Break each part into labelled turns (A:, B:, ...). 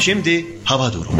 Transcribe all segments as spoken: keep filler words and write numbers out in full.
A: Şimdi hava durumu.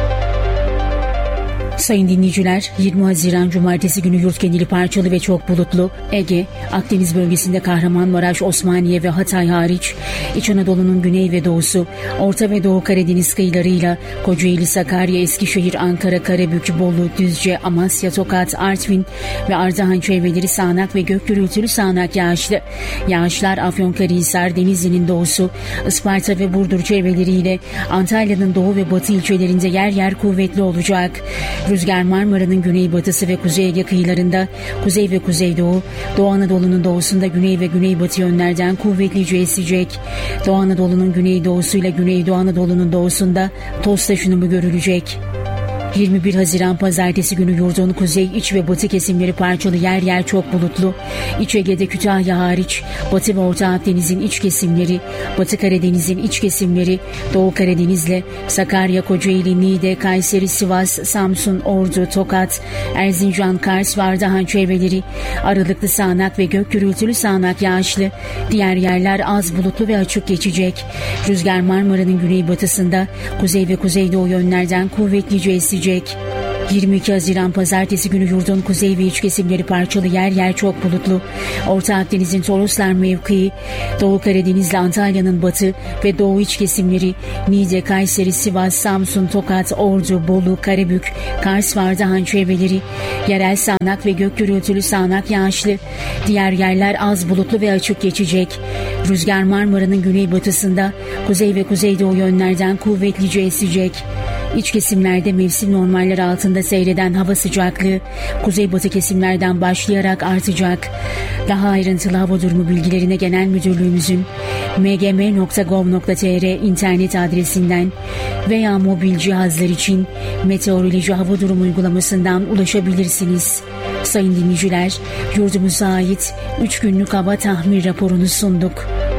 B: Sayın dinleyiciler, yirmi Haziran Cumartesi günü yurt geneli parçalı ve çok bulutlu. Ege, Akdeniz bölgesinde Kahramanmaraş, Osmaniye ve Hatay hariç, İç Anadolu'nun güney ve doğusu, Orta ve Doğu Karadeniz kıyılarıyla Kocaeli, Sakarya, Eskişehir, Ankara, Karabük, Bolu, Düzce, Amasya, Tokat, Artvin ve Ardahan çevreleri sağanak ve gök gürültülü sağanak yağışlı. Yağışlar Afyonkarahisar, Denizli'nin doğusu, Isparta ve Burdur çevreleriyle Antalya'nın doğu ve batı ilçelerinde yer yer kuvvetli olacak. Rüzgar Marmara'nın güneybatısı ve Kuzey Ege kıyılarında, kuzey ve kuzeydoğu, Doğu Anadolu'nun doğusunda güney ve güneybatı yönlerden kuvvetlice esecek. Doğu Anadolu'nun güneydoğusuyla Güneydoğu Anadolu'nun doğusunda toz taşınımı görülecek. yirmi bir Haziran Pazartesi günü yurdun kuzey, iç ve batı kesimleri parçalı yer yer çok bulutlu. İç Ege'de Kütahya hariç, Batı ve Orta Akdeniz'in iç kesimleri, Batı Karadeniz'in iç kesimleri, Doğu Karadeniz'le Sakarya, Kocaeli, Niğde, Kayseri, Sivas, Samsun, Ordu, Tokat, Erzincan, Kars ve Ardahan çevreleri, aralıklı sağanak ve gök gürültülü sağanak yağışlı. Diğer yerler az bulutlu ve açık geçecek. Rüzgar Marmara'nın güneybatısında, kuzey ve kuzeydoğu yönlerden kuvvetlice esecek. yirmi iki Haziran Pazartesi günü yurdun kuzey ve iç kesimleri parçalı yer yer çok bulutlu. Orta Akdeniz'in Toroslar mevkii, Doğu Karadeniz'le Antalya'nın batı ve doğu iç kesimleri, Niğde, Kayseri, Sivas, Samsun, Tokat, Ordu, Bolu, Karabük, Kars ve Ardahan çevreleri, yerel sağanak ve gök gürültülü sağanak yağışlı. Diğer yerler az bulutlu ve açık geçecek. Rüzgar Marmara'nın güneybatısında, kuzey ve kuzeydoğu yönlerden kuvvetlice esecek. İç kesimlerde mevsim normaller altında seyreden hava sıcaklığı kuzeybatı kesimlerden başlayarak artacak. Daha ayrıntılı hava durumu bilgilerine Genel Müdürlüğümüzün m g m nokta gov nokta t r internet adresinden veya mobil cihazlar için meteoroloji hava durumu uygulamasından ulaşabilirsiniz. Sayın dinleyiciler, yurdumuza ait üç günlük hava tahmin raporunu sunduk.